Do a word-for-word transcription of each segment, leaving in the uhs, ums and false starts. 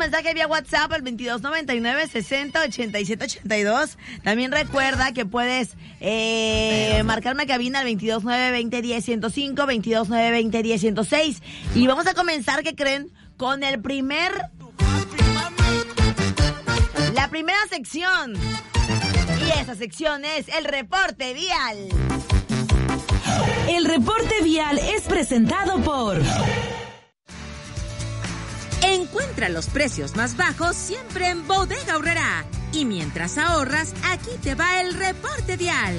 mensaje vía WhatsApp al veintidós noventa y nueve, sesenta, ochenta y siete ochenta y dos. También recuerda que puedes eh, marcarme a cabina al veintidós nueve veinte diez ciento cinco, veintidós nueve veinte diez ciento seis. Y vamos a comenzar, ¿qué creen? Con el primer... La primera sección. Y esa sección es el reporte vial. El reporte vial es presentado por... Encuentra los precios más bajos siempre en Bodega Aurrerá. Y mientras ahorras, aquí te va el reporte vial.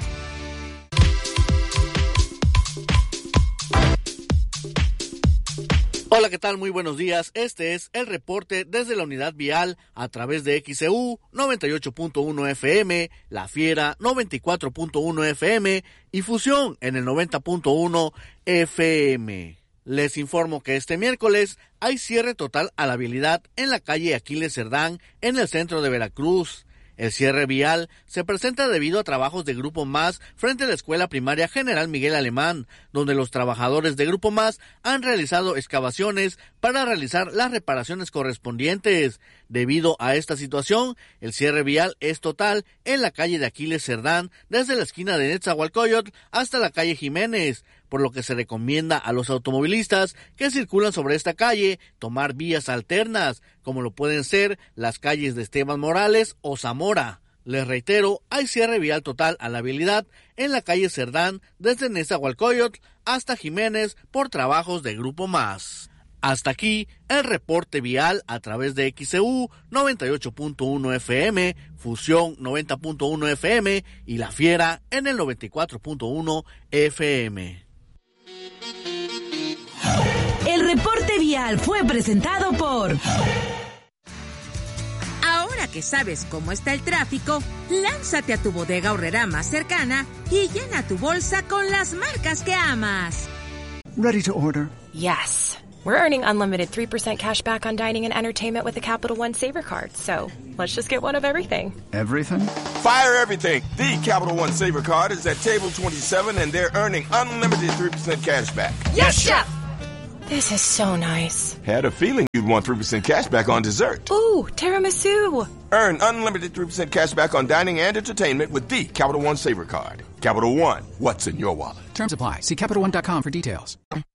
Hola, ¿qué tal? Muy buenos días. Este es el reporte desde la unidad vial a través de X C U noventa y ocho punto uno F M, La Fiera noventa y cuatro punto uno F M y Fusión en el noventa punto uno F M. Les informo que este miércoles hay cierre total a la vialidad en la calle Aquiles Cerdán en el centro de Veracruz. El cierre vial se presenta debido a trabajos de Grupo Más frente a la Escuela Primaria General Miguel Alemán, donde los trabajadores de Grupo Más han realizado excavaciones para realizar las reparaciones correspondientes. Debido a esta situación, el cierre vial es total en la calle de Aquiles Cerdán, desde la esquina de Netzahualcóyotl hasta la calle Jiménez, por lo que se recomienda a los automovilistas que circulan sobre esta calle tomar vías alternas, como lo pueden ser las calles de Esteban Morales o Zamora. Les reitero, hay cierre vial total a la vialidad en la calle Cerdán desde Netzahualcóyotl hasta Jiménez por trabajos de Grupo Más. Hasta aquí el reporte vial a través de X C U noventa y ocho punto uno F M, Fusión noventa punto uno F M y La Fiera en el noventa y cuatro punto uno F M. El reporte vial fue presentado por... Ahora que sabes cómo está el tráfico, lánzate a tu Bodega Aurrerá más cercana y llena tu bolsa con las marcas que amas. Ready to order? Yes. We're earning unlimited three percent cash back on dining and entertainment with the Capital One Saver Card. So let's just get one of everything. Everything? Fire everything. The Capital One Saver Card is at table twenty-seven and they're earning unlimited three percent cash back. Yes, Chef! This is so nice. Had a feeling you'd want three percent cash back on dessert. Ooh, tiramisu. Earn unlimited three percent cash back on dining and entertainment with the Capital One Saver Card. Capital One, what's in your wallet? Terms apply. See Capital One dot com for details.